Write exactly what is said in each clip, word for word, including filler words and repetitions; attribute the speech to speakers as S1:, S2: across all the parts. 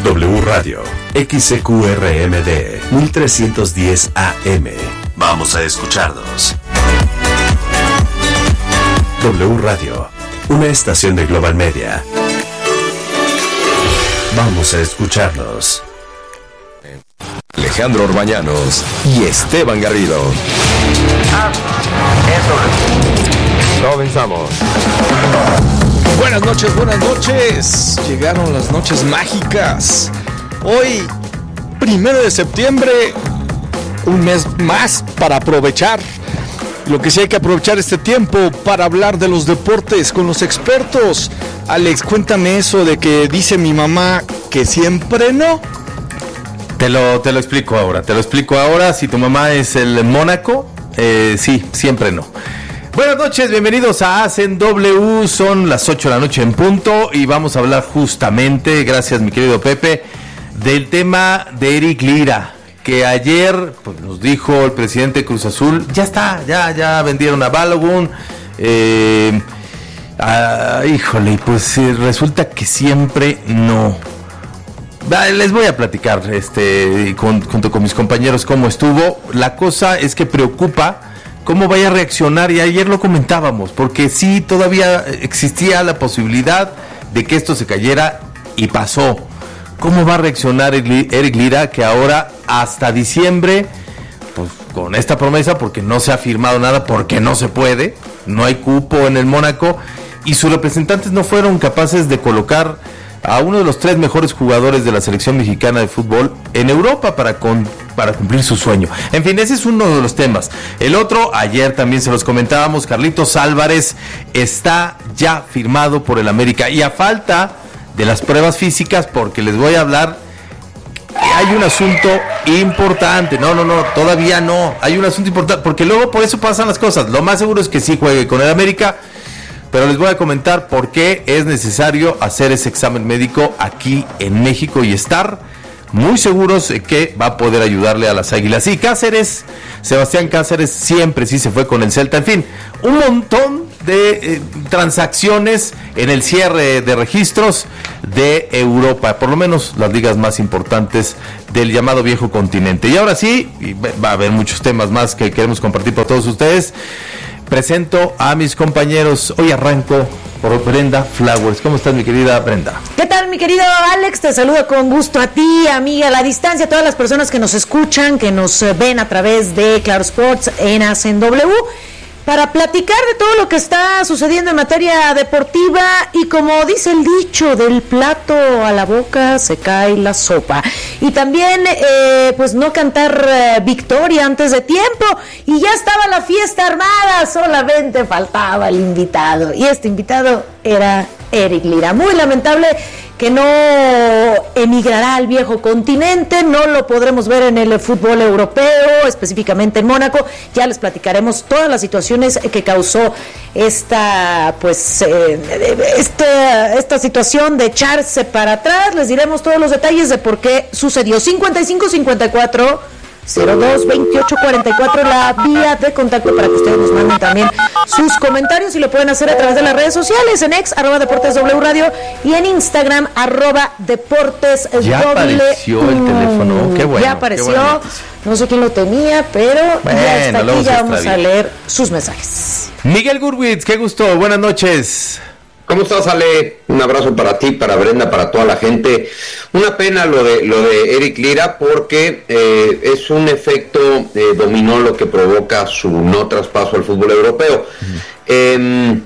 S1: W Radio, X C Q R M D, mil trescientos diez A M. Vamos a escucharnos. W Radio, una estación de Global Media. Vamos a escucharnos.
S2: Alejandro Orbañanos y Esteban Garrido. Comenzamos.
S3: Buenas noches, buenas noches. Llegaron las noches mágicas. Hoy, primero de septiembre, un mes más para aprovechar. Lo que sí hay que aprovechar este tiempo para hablar de los deportes con los expertos. Alex, cuéntame eso de que dice mi mamá que siempre no.
S4: Te lo, te lo explico ahora, te lo explico ahora. Si tu mamá es el Mónaco, eh, sí, siempre no. Buenas noches, bienvenidos a Hacen W. Son las ocho de la noche en punto y vamos a hablar justamente, gracias mi querido Pepe, del tema de Eric Lira, que ayer pues, nos dijo el presidente de Cruz Azul, ya está, ya, ya vendieron a Balogun. Eh, ah, híjole, pues eh, resulta que siempre no. Les voy a platicar este, con, junto con mis compañeros cómo estuvo. La cosa es que preocupa cómo vaya a reaccionar, y ayer lo comentábamos, porque sí, todavía existía la posibilidad de que esto se cayera y pasó. ¿Cómo va a reaccionar Eric Lira, que ahora hasta diciembre, pues con esta promesa, porque no se ha firmado nada, porque no se puede, no hay cupo en el Mónaco, y sus representantes no fueron capaces de colocar a uno de los tres mejores jugadores de la selección mexicana de fútbol en Europa para, con, para cumplir su sueño? En fin, ese es uno de los temas. El otro, ayer también se los comentábamos, Carlitos Álvarez está ya firmado por el América, y a falta de las pruebas físicas, porque les voy a hablar, hay un asunto importante. No, no, no, todavía no, hay un asunto importante, porque luego por eso pasan las cosas. Lo más seguro es que sí juegue con el América, pero les voy a comentar por qué es necesario hacer ese examen médico aquí en México y estar muy seguros de que va a poder ayudarle a las Águilas. Y Cáceres, Sebastián Cáceres siempre sí se fue con el Celta. En fin, un montón de eh, transacciones en el cierre de registros de Europa, por lo menos las ligas más importantes del llamado viejo continente. Y ahora sí, va a haber muchos temas más que queremos compartir con todos ustedes. Presento a mis compañeros. Hoy arranco por Brenda Flowers. ¿Cómo estás, mi querida Brenda?
S5: ¿Qué tal, mi querido Alex? Te saludo con gusto a ti, amiga, a la distancia, a todas las personas que nos escuchan, que nos ven a través de Claro Sports en Hacen W, para platicar de todo lo que está sucediendo en materia deportiva. Y como dice el dicho, del plato a la boca se cae la sopa. Y también eh, pues no cantar eh, victoria antes de tiempo, y ya estaba la fiesta armada, solamente faltaba el invitado, y este invitado era Eric Lira. Muy lamentable que no emigrará al viejo continente, no lo podremos ver en el fútbol europeo, específicamente en Mónaco. Ya les platicaremos todas las situaciones que causó esta pues eh, esta, esta situación de echarse para atrás. Les diremos todos los detalles de por qué sucedió. cincuenta y cinco cincuenta y cuatro cero dos veintiocho cuarenta y cuatro la vía de contacto para que ustedes nos manden también sus comentarios, y lo pueden hacer a través de las redes sociales, en ex arroba deportes w radio, y en Instagram arroba deportes
S4: ya
S5: doble
S4: apareció
S5: u.
S4: el teléfono, qué bueno,
S5: ya apareció,
S4: qué
S5: no sé quién lo tenía, pero
S4: bueno,
S5: ya está aquí, ya vamos
S4: extraviar.
S5: a leer sus mensajes.
S4: Miguel Gurwitz, qué gusto, buenas noches.
S6: ¿Cómo estás, Ale? Un abrazo para ti, para Brenda, para toda la gente. Una pena lo de lo de Eric Lira, porque eh, es un efecto eh, dominó lo que provoca su no traspaso al fútbol europeo. Uh-huh. Eh,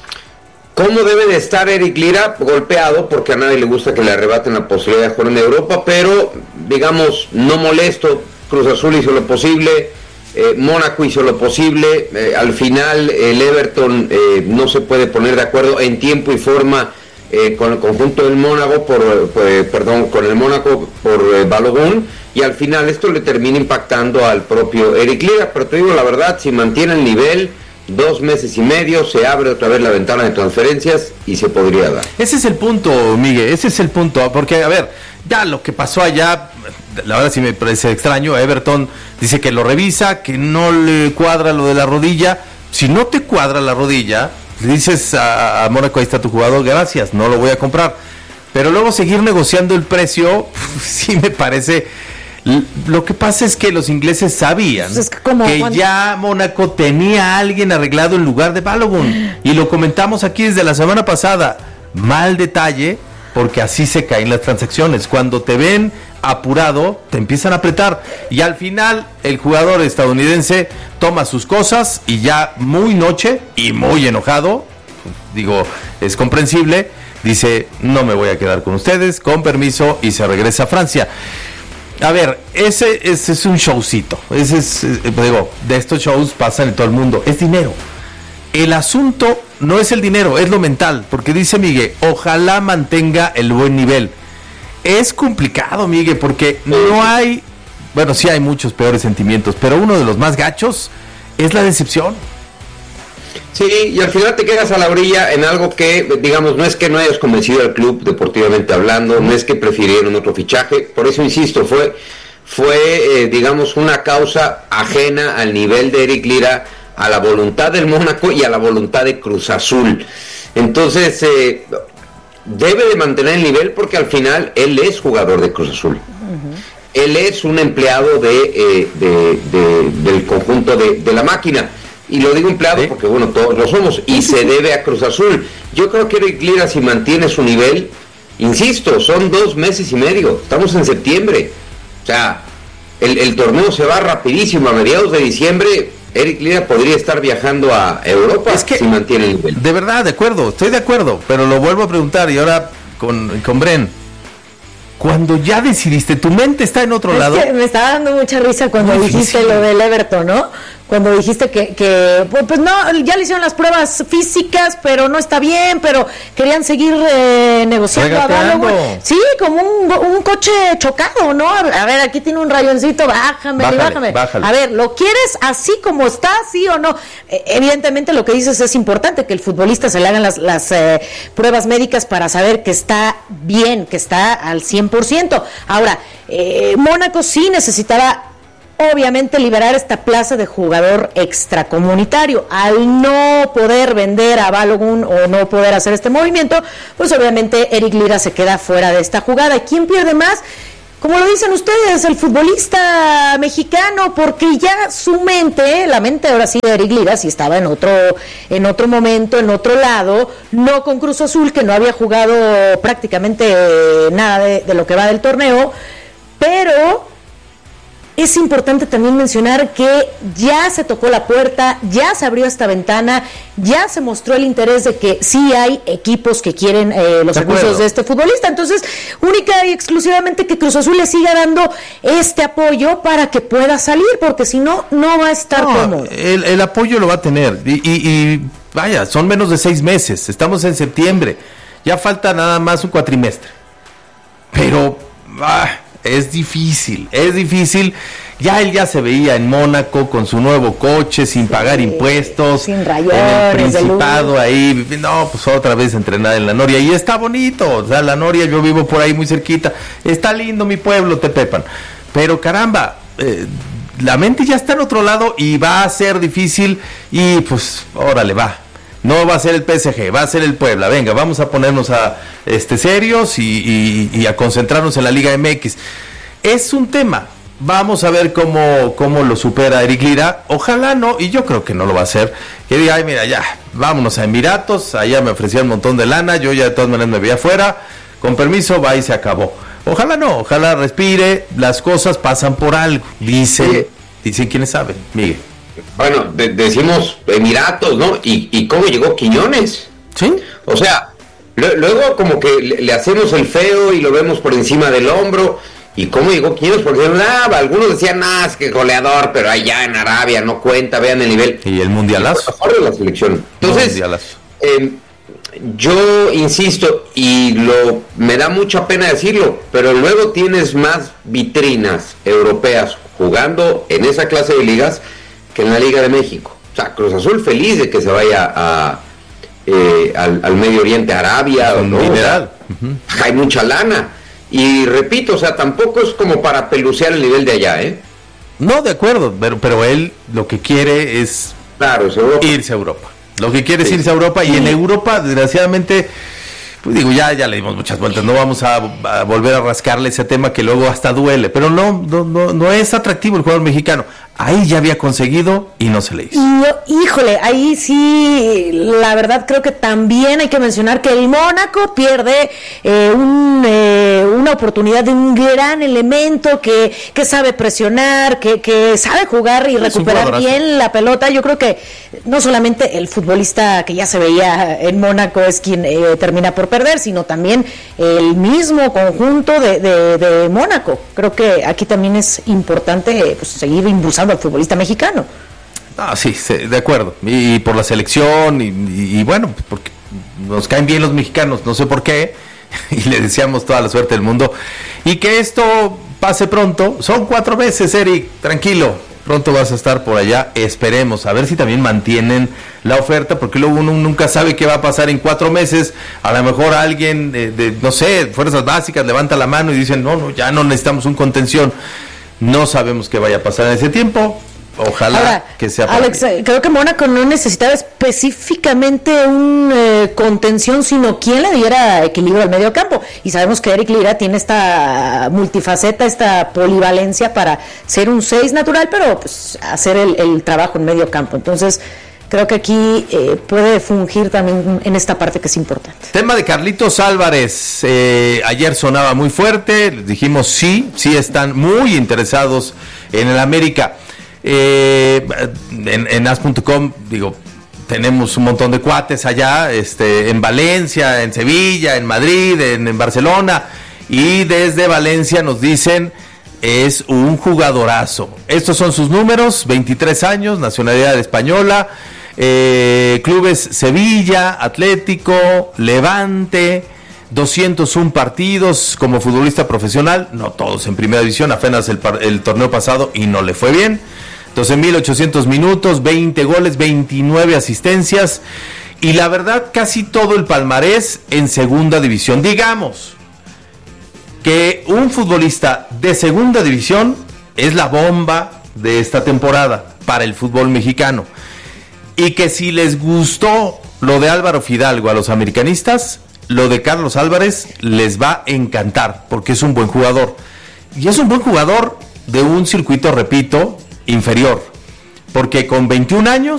S6: ¿Cómo debe de estar Eric Lira? Golpeado, porque a nadie le gusta que le arrebaten la posibilidad de jugar en Europa, pero, digamos, no molesto. Cruz Azul hizo lo posible, Eh, Mónaco hizo lo posible, eh, al final el Everton eh, no se puede poner de acuerdo en tiempo y forma eh, con el conjunto del Mónaco por, eh, perdón, con el Mónaco por eh, Balogun, y al final esto le termina impactando al propio Eric Lira. Pero te digo la verdad, si mantiene el nivel, dos meses y medio, se abre otra vez la ventana de transferencias y se podría dar.
S4: Ese es el punto, Miguel, ese es el punto, porque a ver, ya lo que pasó allá, la verdad sí me parece extraño. Everton dice que lo revisa, que no le cuadra lo de la rodilla. Si no te cuadra la rodilla, le dices a, a Mónaco, ahí está tu jugador, gracias, no lo voy a comprar. pero luego seguir negociando el precio, sí me parece. Lo que pasa es que los ingleses sabían pues es que, como que cuando... ya Mónaco tenía a alguien arreglado en lugar de Balogun, y lo comentamos aquí desde la semana pasada. Mal detalle, porque así se caen las transacciones. Cuando te ven apurado, te empiezan a apretar, y al final el jugador estadounidense toma sus cosas y ya muy noche y muy enojado, digo, es comprensible, dice: no me voy a quedar con ustedes, con permiso, y se regresa a Francia. A ver, ese, ese es un showcito. Ese es, eh, digo, de estos shows pasan en todo el mundo. Es dinero. El asunto no es el dinero, es lo mental. Porque dice Miguel, ojalá mantenga el buen nivel. Es complicado, Miguel, porque no hay... Bueno, sí hay muchos peores sentimientos, pero uno de los más gachos es la decepción.
S6: Sí, y al final te quedas a la orilla en algo que, digamos, no es que no hayas convencido al club deportivamente hablando, no es que prefirieron otro fichaje, por eso insisto, fue, fue eh, digamos, una causa ajena al nivel de Eric Lira, a la voluntad del Mónaco y a la voluntad de Cruz Azul. Entonces, eh, debe de mantener el nivel porque al final él es jugador de Cruz Azul. Uh-huh. Él es un empleado de, eh, de, de, del conjunto de, de la máquina. Y lo digo empleado, ¿sí?, porque bueno, todos lo somos, y se debe a Cruz Azul. Yo creo que Eric Lira, si mantiene su nivel, insisto, son dos meses y medio, estamos en septiembre, o sea, el, el torneo se va rapidísimo. A mediados de diciembre Eric Lira podría estar viajando a Europa, es que, si mantiene el nivel.
S4: De verdad, de acuerdo, estoy de acuerdo, pero lo vuelvo a preguntar, y ahora con, con Bren, cuando ya decidiste, tu mente está en otro es lado.
S5: Que me estaba dando mucha risa cuando Muy dijiste difícil. Lo del Everton, ¿no? Cuando dijiste que, que pues, pues no, ya le hicieron las pruebas físicas, pero no está bien, pero querían seguir eh, negociando a Balogun. Sí, como un, un coche chocado, ¿no? A ver, aquí tiene un rayoncito, bájame, bájale, bájame. Bájale. A ver, ¿lo quieres así como está, sí o no? Eh, evidentemente lo que dices es importante, que el futbolista se le hagan las, las eh, pruebas médicas para saber que está bien, que está al cien por ciento. Ahora, eh, Mónaco sí necesitaba obviamente liberar esta plaza de jugador extracomunitario. Al no poder vender a Balogun o no poder hacer este movimiento, pues obviamente Eric Lira se queda fuera de esta jugada. ¿Y quién pierde más? Como lo dicen ustedes, el futbolista mexicano, porque ya su mente, la mente ahora sí de Eric Lira, si estaba en otro, en otro momento, en otro lado, no con Cruz Azul, que no había jugado prácticamente nada de, de lo que va del torneo, pero es importante también mencionar que ya se tocó la puerta, ya se abrió esta ventana, ya se mostró el interés de que sí hay equipos que quieren eh, los servicios de este futbolista. Entonces, única y exclusivamente que Cruz Azul le siga dando este apoyo para que pueda salir, porque si no, no va a estar no, cómodo.
S4: El, el apoyo lo va a tener, y, y, y vaya, son menos de seis meses, estamos en septiembre, ya falta nada más un cuatrimestre, pero... Ah, es difícil, es difícil. Ya él ya se veía en Mónaco con su nuevo coche, sin sí, pagar impuestos,
S5: sin rayones,
S4: en el Principado ahí, no, pues otra vez entrenada en La Noria, y está bonito, o sea, La Noria, yo vivo por ahí muy cerquita, está lindo mi pueblo, Tepepan, pero caramba, eh, la mente ya está en otro lado y va a ser difícil, y pues, órale, va. No va a ser el P S G, va a ser el Puebla. Venga, vamos a ponernos a este serios y, y, y a concentrarnos en la Liga M X. Es un tema. Vamos a ver cómo, cómo lo supera Eric Lira. Ojalá no, y yo creo que no lo va a hacer. Que diga, ay, mira, ya, vámonos a Emiratos. Allá me ofrecían un montón de lana. Yo ya de todas maneras me veía afuera. Con permiso, va y se acabó. Ojalá no, ojalá respire. Las cosas pasan por algo. Dicen, dicen quienes saben. Miguel.
S6: Bueno, de, decimos Emiratos, ¿no? ¿Y, ¿Y cómo llegó Quiñones?
S4: Sí.
S6: O sea, lo, luego como que le, le hacemos el feo y lo vemos por encima del hombro. ¿Y cómo llegó Quiñones? Porque ah, algunos decían, ah, es que goleador, pero allá en Arabia no cuenta, vean el nivel.
S4: Y el mundialazo.
S6: Y de la selección. Entonces,
S4: mundialazo.
S6: Eh, yo insisto, y lo me da mucha pena decirlo, pero luego tienes más vitrinas europeas jugando en esa clase de ligas que en la Liga de México. O sea, Cruz Azul feliz de que se vaya a eh, al, al Medio Oriente, Arabia,
S4: ¿no? Mineral.
S6: Uh-huh. Hay mucha lana. Y repito, o sea, tampoco es como para pelucear el nivel de allá, ¿eh?
S4: No, de acuerdo, pero, pero él lo que quiere es,
S6: claro, es Europa.
S4: irse a Europa. Lo que quiere sí. es irse a Europa, y en Europa, desgraciadamente, pues digo, ya, ya le dimos muchas vueltas, no vamos a, a volver a rascarle ese tema que luego hasta duele, pero no, no, no, no es atractivo el jugador mexicano. Ahí ya había conseguido y no se le hizo.
S5: Y, híjole, ahí sí, la verdad creo que también hay que mencionar que el Mónaco pierde eh, un, eh, una oportunidad de un gran elemento que, que sabe presionar, que, que sabe jugar y
S4: Es
S5: recuperar bien la pelota. Yo creo que no solamente el futbolista que ya se veía en Mónaco es quien eh, termina por perder, sino también el mismo conjunto de, de, de Mónaco. Creo que aquí también es importante eh, pues, seguir impulsando al futbolista mexicano.
S4: Ah, sí, sí, de acuerdo. Y, y por la selección, y, y, y bueno, porque nos caen bien los mexicanos, no sé por qué, y le deseamos toda la suerte del mundo. Y que esto pase pronto. Son cuatro meses, Eric, tranquilo. Pronto vas a estar por allá, esperemos, a ver si también mantienen la oferta, porque luego uno nunca sabe qué va a pasar en cuatro meses. A lo mejor alguien de, de no sé, fuerzas básicas levanta la mano y dicen, no, no, ya no necesitamos un contención. No sabemos qué vaya a pasar en ese tiempo. Ojalá
S5: Ahora,
S4: que sea para
S5: Alex,
S4: bien.
S5: Creo que Mónaco no necesitaba específicamente un eh, contención, sino quien le diera equilibrio al medio campo. Y sabemos que Eric Lira tiene esta multifaceta, esta polivalencia para ser un seis natural, pero pues hacer el, el trabajo en medio campo. Entonces, creo que aquí eh, puede fungir también en esta parte que es importante.
S4: Tema de Carlitos Álvarez, eh, ayer sonaba muy fuerte, les dijimos sí, sí están muy interesados en el América. Eh, en, en as punto com, digo, tenemos un montón de cuates allá, este, en Valencia, en Sevilla, en Madrid, en, en Barcelona, y desde Valencia nos dicen, es un jugadorazo. Estos son sus números: veintitrés años, nacionalidad española, eh, clubes Sevilla, Atlético, Levante, doscientos uno partidos como futbolista profesional, no todos en primera división, apenas el, el torneo pasado y no le fue bien. doce mil ochocientos minutos, veinte goles, veintinueve asistencias, y la verdad casi todo el palmarés en segunda división. Digamos que un futbolista de segunda división es la bomba de esta temporada para el fútbol mexicano, y que si les gustó lo de Álvaro Fidalgo a los americanistas, lo de Carlos Álvarez les va a encantar, porque es un buen jugador, y es un buen jugador de un circuito, repito, inferior, porque con veintiún años